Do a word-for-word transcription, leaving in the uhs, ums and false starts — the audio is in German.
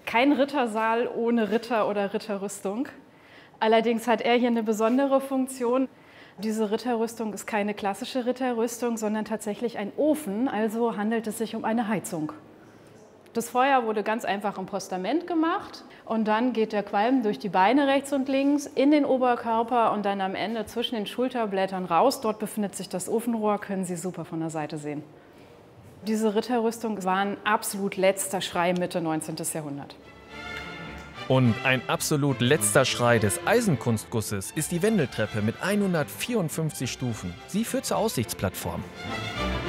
kein Rittersaal ohne Ritter oder Ritterrüstung. Allerdings hat er hier eine besondere Funktion. Diese Ritterrüstung ist keine klassische Ritterrüstung, sondern tatsächlich ein Ofen, also handelt es sich um eine Heizung. Das Feuer wurde ganz einfach im Postament gemacht und dann geht der Qualm durch die Beine rechts und links in den Oberkörper und dann am Ende zwischen den Schulterblättern raus. Dort befindet sich das Ofenrohr, können Sie super von der Seite sehen. Diese Ritterrüstung war ein absolut letzter Schrei Mitte neunzehnten. Jahrhundert. Und ein absolut letzter Schrei des Eisenkunstgusses ist die Wendeltreppe mit hundertvierundfünfzig Stufen. Sie führt zur Aussichtsplattform.